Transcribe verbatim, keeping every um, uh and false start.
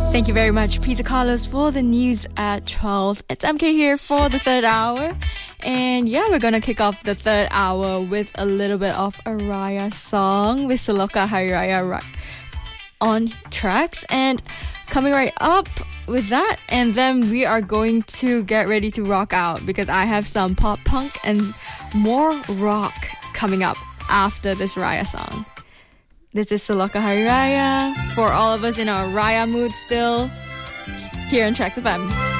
Thank you very much, Peter Carlos, for the news at twelve. It's M K here for the third hour. And yeah, we're going to kick off the third hour with a little bit of a Raya song with Saloka Hari Raya on tracks. And coming right up with that, and then we are going to get ready to rock out because I have some pop punk and more rock coming up after this Raya song. This is Saloka Hari Raya for all of us in our Raya mood still here on Tracks F M.